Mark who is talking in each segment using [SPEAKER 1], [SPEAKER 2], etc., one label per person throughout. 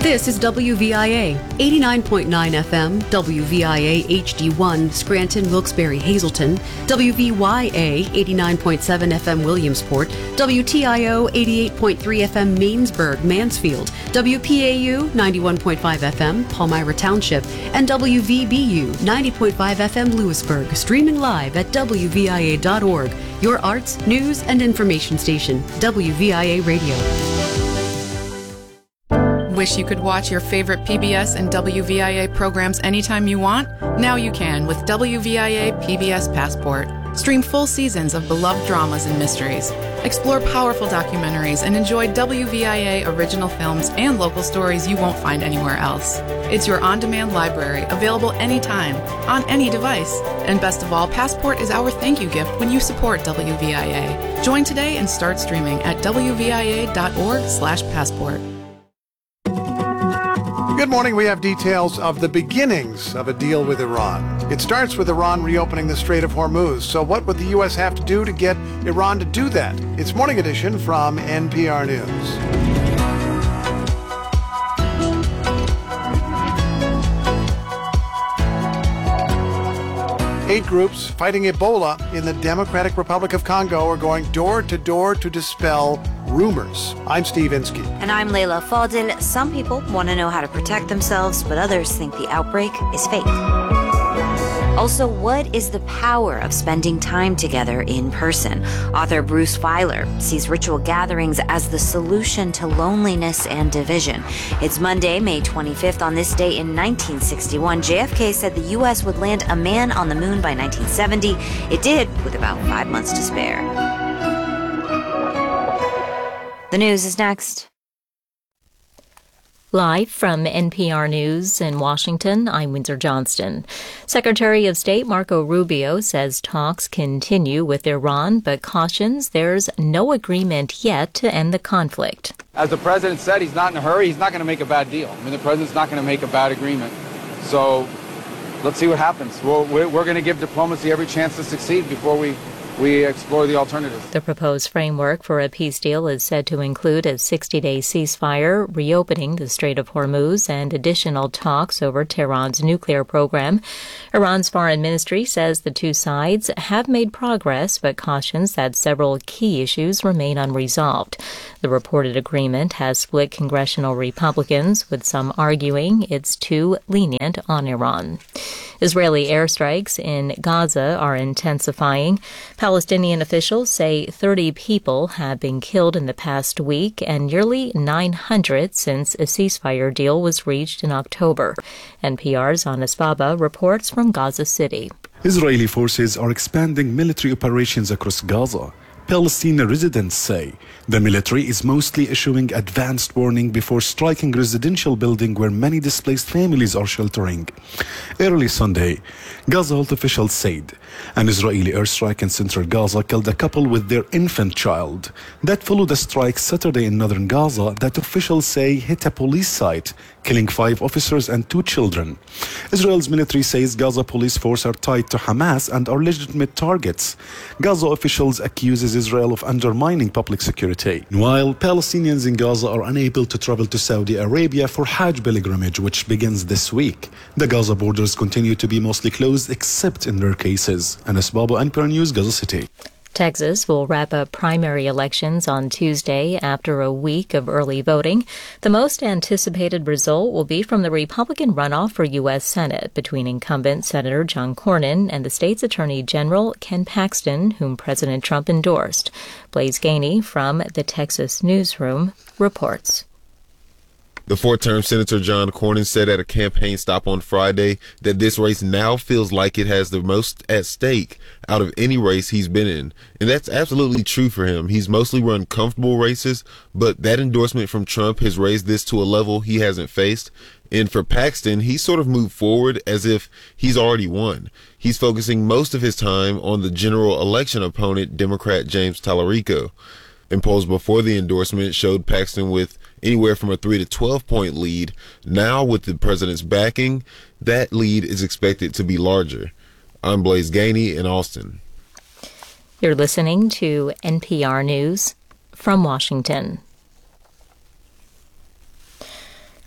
[SPEAKER 1] This is WVIA, 89.9 FM, WVIA HD1, Scranton, Wilkes-Barre, Hazleton, WVYA, 89.7 FM, Williamsport, WTIO, 88.3 FM, Mainsburg, Mansfield, WPAU, 91.5 FM, Palmyra Township, and WVBU, 90.5 FM, Lewisburg, streaming live at WVIA.org, your arts, news, and information station, WVIA Radio.
[SPEAKER 2] Wish you could watch your favorite PBS and WVIA programs anytime you want? Now you can with WVIA PBS Passport. Stream full seasons of beloved dramas and mysteries. Explore powerful documentaries and enjoy WVIA original films and local stories you won't find anywhere else. It's your on-demand library, available anytime, on any device. And best of all, Passport is our thank you gift when you support WVIA. Join today and start streaming at WVIA.org/passport.
[SPEAKER 3] Good morning. We have details of the beginnings of a deal with Iran. It starts with Iran reopening the Strait of Hormuz. So what would the U.S. have to do to get Iran to do that? It's Morning Edition from NPR News. 8 groups fighting Ebola in the Democratic Republic of Congo are going door to door to dispel rumors. I'm Steve Inskeep.
[SPEAKER 4] And I'm Layla Faldin. Some people want to know how to protect themselves, but others think the outbreak is fake. Also, what is the power of spending time together in person? Author Bruce Feiler sees ritual gatherings as the solution to loneliness and division. It's Monday, May 25th. On this day in 1961, JFK said the U.S. would land a man on the moon by 1970. It did, with about 5 months to spare. The news is next.
[SPEAKER 5] Live from NPR News in Washington, I'm Windsor Johnston. Secretary of State Marco Rubio says talks continue with Iran, but cautions there's no agreement yet to end the conflict.
[SPEAKER 6] As the president said, he's not in a hurry. He's not going to make a bad deal. I mean, the president's not going to make a bad agreement. So let's see what happens. We're going to give diplomacy every chance to succeed before we explore the alternatives.
[SPEAKER 5] The proposed framework for a peace deal is said to include a 60-day ceasefire, reopening the Strait of Hormuz, and additional talks over Tehran's nuclear program. Iran's foreign ministry says the two sides have made progress, but cautions that several key issues remain unresolved. The reported agreement has split congressional Republicans, with some arguing it's too lenient on Iran. Israeli airstrikes in Gaza are intensifying. Palestinian officials say 30 people have been killed in the past week and nearly 900 since a ceasefire deal was reached in October. NPR's Anas Baba reports from Gaza City.
[SPEAKER 7] Israeli forces are expanding military operations across Gaza. Palestinian residents say the military is mostly issuing advanced warning before striking residential building where many displaced families are sheltering. Early Sunday, Gaza health officials said an Israeli airstrike in central Gaza killed a couple with their infant child. That followed a strike Saturday in northern Gaza that officials say hit a police site, killing 5 officers and 2 children. Israel's military says Gaza police force are tied to Hamas and are legitimate targets. Gaza officials accuses Israel of undermining public security, while Palestinians in Gaza are unable to travel to Saudi Arabia for Hajj pilgrimage, which begins this week. The Gaza borders continue to be mostly closed except in rare cases. Anas Baba, NPR News, Gaza City.
[SPEAKER 5] Texas will wrap up primary elections on Tuesday after a week of early voting. The most anticipated result will be from the Republican runoff for U.S. Senate between incumbent Senator John Cornyn and the state's Attorney General Ken Paxton, whom President Trump endorsed. Blaise Gainey from the Texas Newsroom reports.
[SPEAKER 8] The 4-term Senator John Cornyn said at a campaign stop on Friday that this race now feels like it has the most at stake out of any race he's been in. And that's absolutely true for him. He's mostly run comfortable races, but that endorsement from Trump has raised this to a level he hasn't faced. And for Paxton, he sort of moved forward as if he's already won. He's focusing most of his time on the general election opponent, Democrat James Tallarico. And polls before the endorsement showed Paxton with anywhere from a 3 to 12 point lead. Now, with the president's backing, that lead is expected to be larger. I'm Blaise Gainey in Austin.
[SPEAKER 5] You're listening to NPR News from Washington.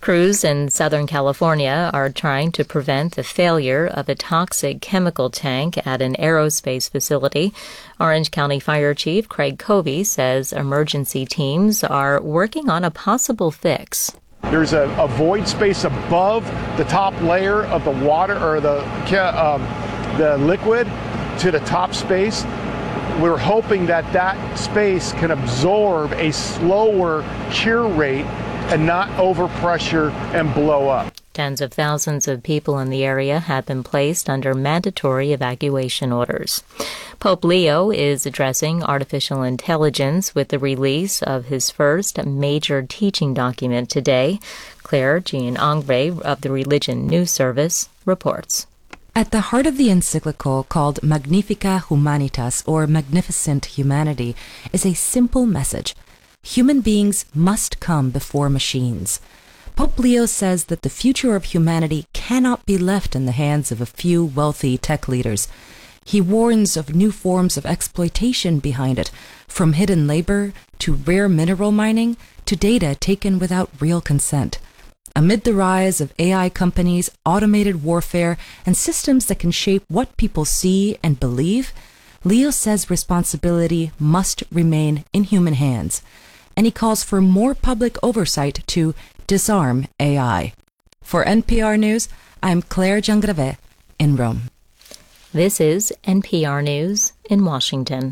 [SPEAKER 5] Crews in Southern California are trying to prevent the failure of a toxic chemical tank at an aerospace facility. Orange County Fire Chief Craig Covey says emergency teams are working on a possible fix.
[SPEAKER 9] There's a void space above the top layer of the water or the liquid to the top space. We're hoping that that space can absorb a slower cure rate and not overpressure and blow up.
[SPEAKER 5] Tens of thousands of people in the area have been placed under mandatory evacuation orders. Pope Leo is addressing artificial intelligence with the release of his first major teaching document today. Claire Jean-Angre of the Religion News Service reports.
[SPEAKER 10] At the heart of the encyclical, called Magnifica Humanitas, or Magnificent Humanity, is a simple message. Human beings must come before machines. Pope Leo says that the future of humanity cannot be left in the hands of a few wealthy tech leaders. He warns of new forms of exploitation behind it, from hidden labor to rare mineral mining to data taken without real consent. Amid the rise of AI companies, automated warfare, and systems that can shape what people see and believe, Leo says responsibility must remain in human hands, and he calls for more public oversight to disarm AI. For NPR News, I'm Claire Jean-Grave in Rome.
[SPEAKER 5] This is NPR News in Washington.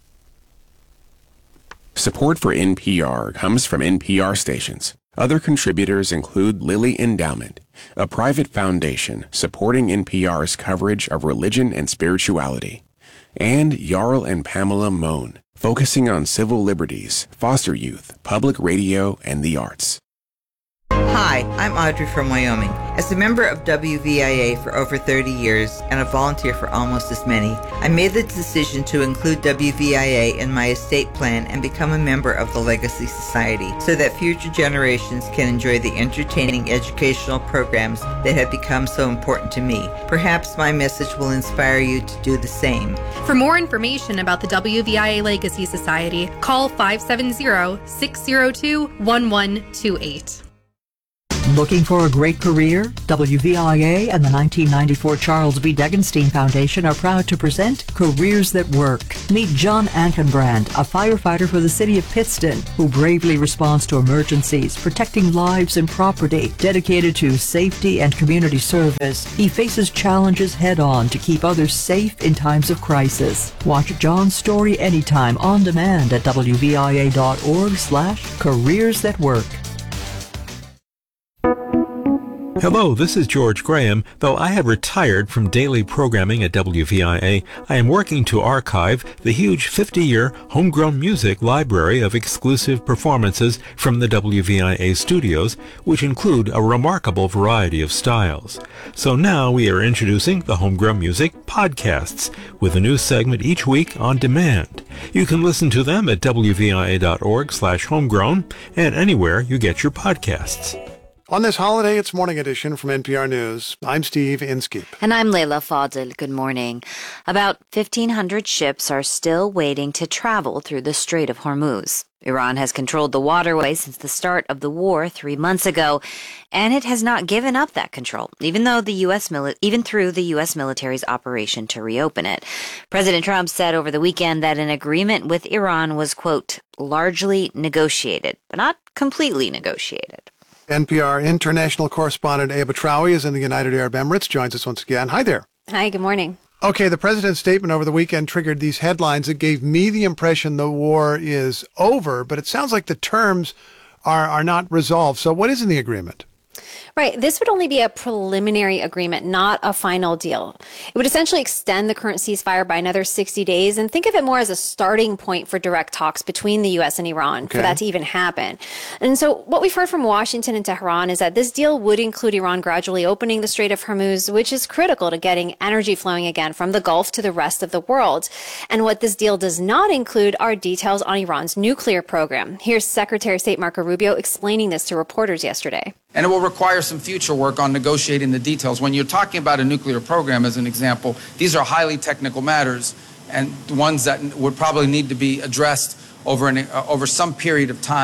[SPEAKER 11] Support for NPR comes from NPR stations. Other contributors include Lilly Endowment, a private foundation supporting NPR's coverage of religion and spirituality, and Jarl and Pamela Mohn, focusing on civil liberties, foster youth, public radio, and the arts.
[SPEAKER 12] Hi, I'm Audrey from Wyoming. As a member of WVIA for over 30 years and a volunteer for almost as many, I made the decision to include WVIA in my estate plan and become a member of the Legacy Society so that future generations can enjoy the entertaining educational programs that have become so important to me. Perhaps my message will inspire you to do the same.
[SPEAKER 13] For more information about the WVIA Legacy Society, call 570-602-1128.
[SPEAKER 14] Looking for a great career? WVIA and the 1994 Charles B. Degenstein Foundation are proud to present Careers That Work. Meet John Ankenbrand, a firefighter for the city of Pittston, who bravely responds to emergencies, protecting lives and property. Dedicated to safety and community service, he faces challenges head-on to keep others safe in times of crisis. Watch John's story anytime on demand at WVIA.org/Careers That Work.
[SPEAKER 15] Hello, this is George Graham. Though I have retired from daily programming at WVIA, I am working to archive the huge 50-year homegrown music library of exclusive performances from the WVIA studios, which include a remarkable variety of styles. So now we are introducing the Homegrown Music Podcasts, with a new segment each week on demand. You can listen to them at WVIA.org/homegrown and anywhere you get your podcasts.
[SPEAKER 3] On this holiday, it's Morning Edition from NPR News. I'm Steve Inskeep.
[SPEAKER 4] And I'm Leila Fadel. Good morning. About 1,500 ships are still waiting to travel through the Strait of Hormuz. Iran has controlled the waterway since the start of the war 3 months ago, and it has not given up that control, even through the U.S. military's operation to reopen it. President Trump said over the weekend that an agreement with Iran was, quote, largely negotiated, but not completely negotiated.
[SPEAKER 3] NPR international correspondent Eva Traui is in the United Arab Emirates, joins us once again. Hi there.
[SPEAKER 16] Hi, good morning.
[SPEAKER 3] Okay, the president's statement over the weekend triggered these headlines. It gave me the impression the war is over, but it sounds like the terms are not resolved. So what is in the agreement?
[SPEAKER 16] Right. This would only be a preliminary agreement, not a final deal. It would essentially extend the current ceasefire by another 60 days and think of it more as a starting point for direct talks between the U.S. and Iran for that to even happen. And so what we've heard from Washington and Tehran is that this deal would include Iran gradually opening the Strait of Hormuz, which is critical to getting energy flowing again from the Gulf to the rest of the world. And what this deal does not include are details on Iran's nuclear program. Here's Secretary of State Marco Rubio explaining this to reporters yesterday.
[SPEAKER 17] And it will require some future work on negotiating the details. When you're talking about a nuclear program, as an example, these are highly technical matters and ones that would probably need to be addressed over some period of time.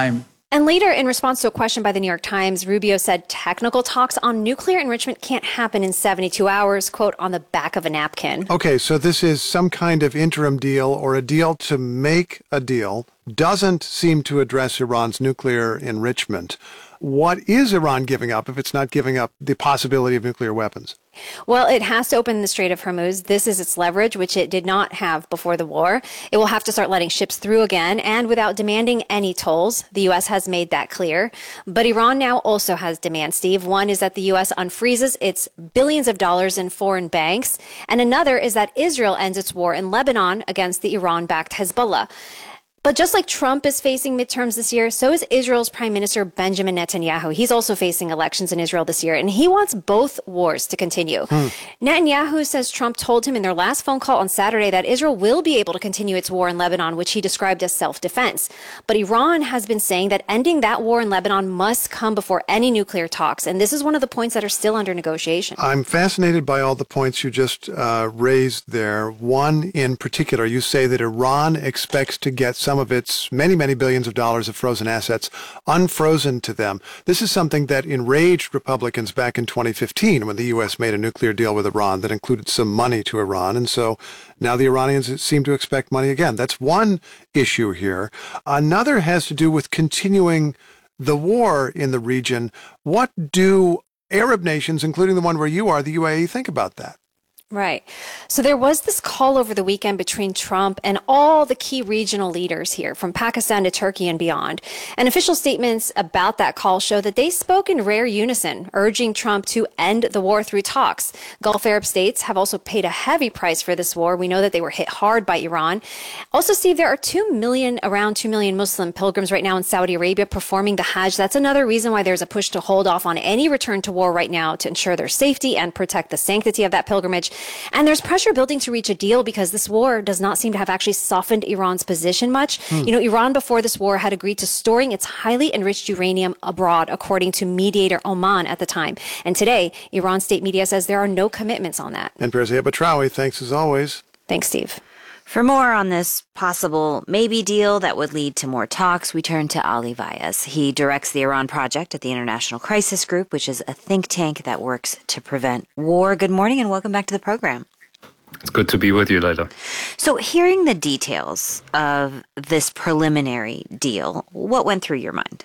[SPEAKER 16] And later, in response to a question by the New York Times, Rubio said technical talks on nuclear enrichment can't happen in 72 hours, quote, on the back of a napkin.
[SPEAKER 3] Okay, so this is some kind of interim deal or a deal to make a deal, doesn't seem to address Iran's nuclear enrichment. What is Iran giving up if it's not giving up the possibility of nuclear weapons?
[SPEAKER 16] Well, it has to open the Strait of Hormuz. This is its leverage, which it did not have before the war. It will have to start letting ships through again, and without demanding any tolls. The U.S. has made that clear. But Iran now also has demands, Steve. One is that the U.S. unfreezes its billions of dollars in foreign banks, and another is that Israel ends its war in Lebanon against the Iran-backed Hezbollah. But just like Trump is facing midterms this year, so is Israel's Prime Minister Benjamin Netanyahu. He's also facing elections in Israel this year, and he wants both wars to continue. Netanyahu says Trump told him in their last phone call on Saturday that Israel will be able to continue its war in Lebanon, which he described as self-defense. But Iran has been saying that ending that war in Lebanon must come before any nuclear talks, and this is one of the points that are still under negotiation.
[SPEAKER 3] I'm fascinated by all the points you just raised there. One in particular, you say that Iran expects to get some of its many, many billions of dollars of frozen assets unfrozen to them. This is something that enraged Republicans back in 2015 when the U.S. made a nuclear deal with Iran that included some money to Iran. And so now the Iranians seem to expect money again. That's one issue here. Another has to do with continuing the war in the region. What do Arab nations, including the one where you are, the UAE, think about that?
[SPEAKER 16] Right. So there was this call over the weekend between Trump and all the key regional leaders here, from Pakistan to Turkey and beyond. And official statements about that call show that they spoke in rare unison, urging Trump to end the war through talks. Gulf Arab states have also paid a heavy price for this war. We know that they were hit hard by Iran. Also, Steve, there are around 2 million Muslim pilgrims right now in Saudi Arabia performing the Hajj. That's another reason why there's a push to hold off on any return to war right now to ensure their safety and protect the sanctity of that pilgrimage. And there's pressure building to reach a deal because this war does not seem to have actually softened Iran's position much. You know, Iran before this war had agreed to storing its highly enriched uranium abroad, according to mediator Oman at the time. And today, Iran state media says there are no commitments on that.
[SPEAKER 3] And Perzia Batrawi, thanks as always.
[SPEAKER 16] Thanks, Steve.
[SPEAKER 4] For more on this possible maybe deal that would lead to more talks, we turn to Ali Vaez. He directs the Iran Project at the International Crisis Group, which is a think tank that works to prevent war. Good morning and welcome back to the program.
[SPEAKER 18] It's good to be with you, Leila.
[SPEAKER 4] So hearing the details of this preliminary deal, what went through your mind?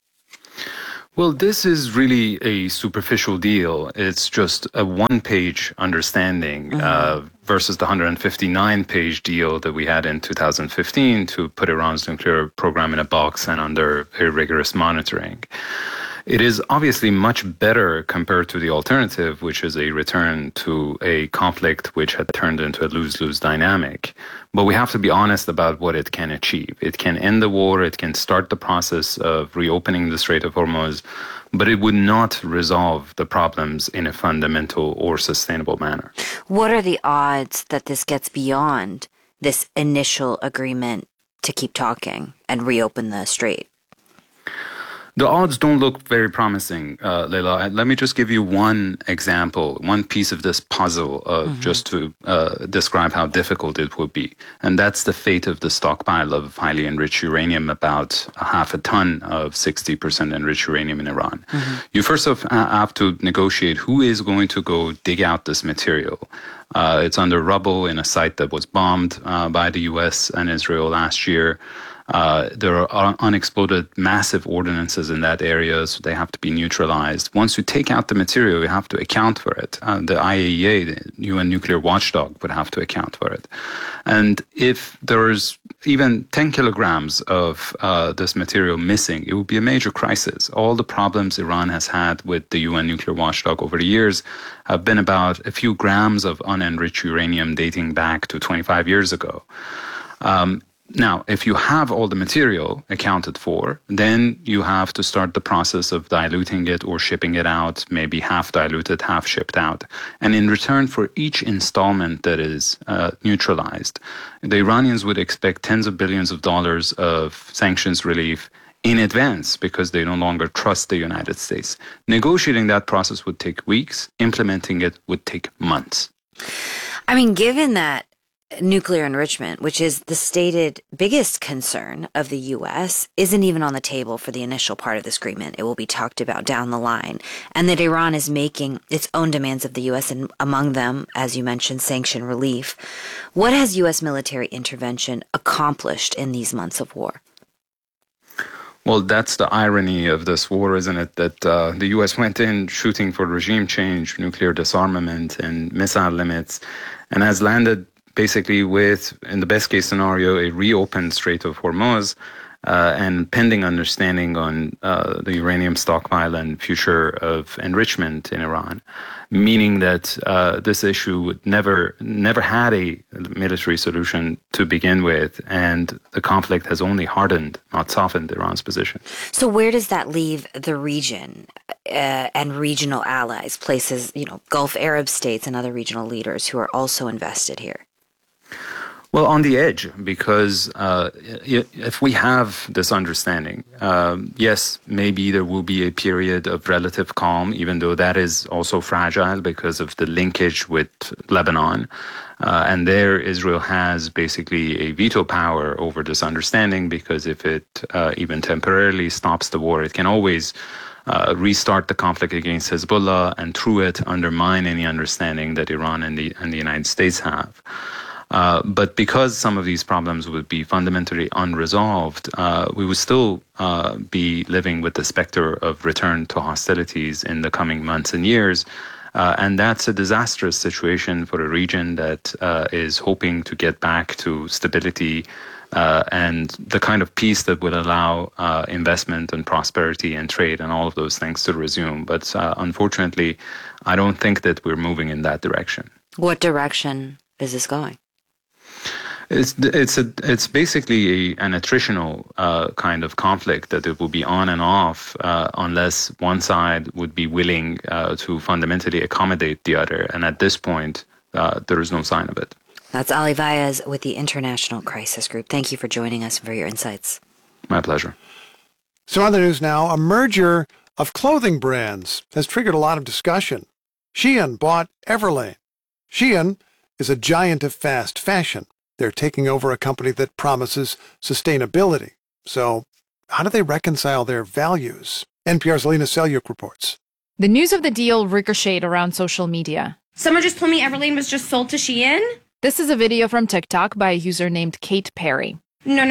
[SPEAKER 18] Well, this is really a superficial deal. It's just a one-page understanding versus the 159-page deal that we had in 2015 to put Iran's nuclear program in a box and under very rigorous monitoring. It is obviously much better compared to the alternative, which is a return to a conflict which had turned into a lose-lose dynamic. But we have to be honest about what it can achieve. It can end the war, it can start the process of reopening the Strait of Hormuz, but it would not resolve the problems in a fundamental or sustainable manner.
[SPEAKER 4] What are the odds that this gets beyond this initial agreement to keep talking and reopen the strait?
[SPEAKER 18] The odds don't look very promising, Leila. Let me just give you one example, one piece of this puzzle, just to describe how difficult it would be. And that's the fate of the stockpile of highly enriched uranium, about half a ton of 60% enriched uranium in Iran. You first have to negotiate who is going to go dig out this material. It's under rubble in a site that was bombed by the U.S. and Israel last year. There are unexploded massive ordinances in that area, so they have to be neutralized. Once you take out the material, you have to account for it. The IAEA, the UN nuclear watchdog, would have to account for it. And if there's even 10 kilograms of this material missing, it would be a major crisis. All the problems Iran has had with the UN nuclear watchdog over the years have been about a few grams of unenriched uranium dating back to 25 years ago. Now, if you have all the material accounted for, then you have to start the process of diluting it or shipping it out, maybe half diluted, half shipped out. And in return for each installment that is neutralized, the Iranians would expect tens of billions of dollars of sanctions relief in advance because they no longer trust the United States. Negotiating that process would take weeks. Implementing it would take months.
[SPEAKER 4] I mean, given that nuclear enrichment, which is the stated biggest concern of the U.S., isn't even on the table for the initial part of this agreement. It will be talked about down the line, and that Iran is making its own demands of the U.S., and among them, as you mentioned, sanction relief. What has U.S. military intervention accomplished in these months of war?
[SPEAKER 18] Well, that's the irony of this war, isn't it? That the U.S. went in shooting for regime change, nuclear disarmament, and missile limits, and has landed basically with, in the best case scenario, a reopened Strait of Hormuz and pending understanding on the uranium stockpile and future of enrichment in Iran, meaning that this issue would never had a military solution to begin with, and the conflict has only hardened, not softened, Iran's position.
[SPEAKER 4] So where does that leave the region and regional allies, places, Gulf Arab states and other regional leaders who are also invested here?
[SPEAKER 18] Well, on the edge, because if we have this understanding, yes, maybe there will be a period of relative calm, even though that is also fragile because of the linkage with Lebanon. And there, Israel has basically a veto power over this understanding, because if it even temporarily stops the war, it can always restart the conflict against Hezbollah and through it undermine any understanding that Iran and the United States have. But because some of these problems would be fundamentally unresolved, we would still be living with the specter of return to hostilities in the coming months and years. And that's a disastrous situation for a region that is hoping to get back to stability and the kind of peace that would allow investment and prosperity and trade and all of those things to resume. But unfortunately, I don't think that we're moving in that direction.
[SPEAKER 4] What direction is this going?
[SPEAKER 18] It's basically an attritional kind of conflict that it will be on and off unless one side would be willing to fundamentally accommodate the other. And at this point, there is no sign of it.
[SPEAKER 4] That's Ali Vaez with the International Crisis Group. Thank you for joining us and for your insights.
[SPEAKER 18] My pleasure.
[SPEAKER 3] Some other news now. A merger of clothing brands has triggered a lot of discussion. Shein bought Everlane. Shein is a giant of fast fashion. They're taking over a company that promises sustainability. So how do they reconcile their values? NPR's Alina Selyuk reports.
[SPEAKER 19] The news of the deal ricocheted around social media.
[SPEAKER 20] Someone just told me Everlane was just sold to Shein?
[SPEAKER 19] This is a video from TikTok by a user named Kate Perry.
[SPEAKER 20] No.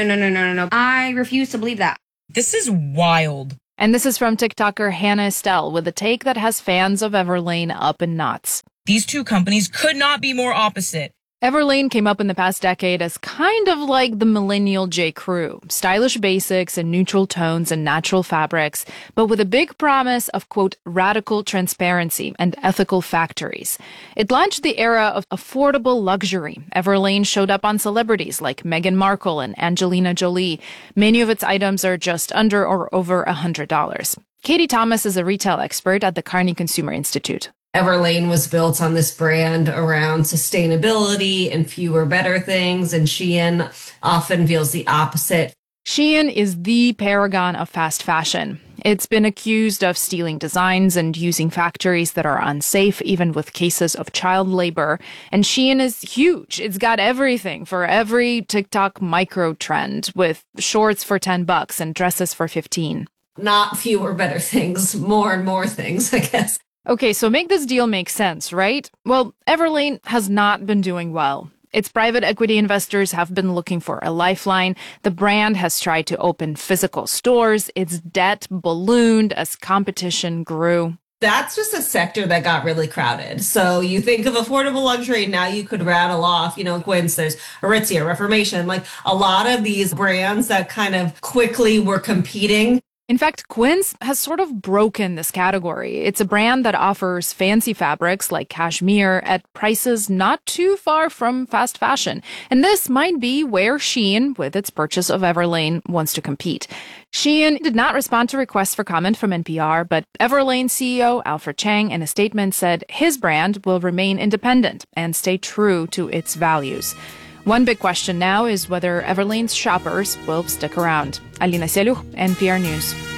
[SPEAKER 20] I refuse to believe that.
[SPEAKER 21] This is wild.
[SPEAKER 19] And this is from TikToker Hannah Estelle with a take that has fans of Everlane up in knots.
[SPEAKER 21] These two companies could not be more opposite.
[SPEAKER 19] Everlane came up in the past decade as kind of like the millennial J. Crew, stylish basics and neutral tones and natural fabrics, but with a big promise of, quote, radical transparency and ethical factories. It launched the era of affordable luxury. Everlane showed up on celebrities like Meghan Markle and Angelina Jolie. Many of its items are just under or over $100. Katie Thomas is a retail expert at the Carney Consumer Institute.
[SPEAKER 22] Everlane was built on this brand around sustainability and fewer, better things, and Shein often feels the opposite.
[SPEAKER 19] Shein is the paragon of fast fashion. It's been accused of stealing designs and using factories that are unsafe, even with cases of child labor. And Shein is huge. It's got everything for every TikTok micro trend, with shorts for $10 and dresses for $15.
[SPEAKER 22] Not fewer, better things, more and more things, I guess.
[SPEAKER 19] Okay, so make this deal make sense, right? Well, Everlane has not been doing well. Its private equity investors have been looking for a lifeline. The brand has tried to open physical stores. Its debt ballooned as competition grew.
[SPEAKER 22] That's just a sector that got really crowded. So you think of affordable luxury, now you could rattle off, Quince, there's Aritzia, Reformation, like a lot of these brands that kind of quickly were competing.
[SPEAKER 19] In fact, Quince has sort of broken this category. It's a brand that offers fancy fabrics like cashmere at prices not too far from fast fashion. And this might be where Shein, with its purchase of Everlane, wants to compete. Shein did not respond to requests for comment from NPR, but Everlane CEO Alfred Chang in a statement said his brand will remain independent and stay true to its values. One big question now is whether Everlane's shoppers will stick around. Alina Selyuk, NPR News.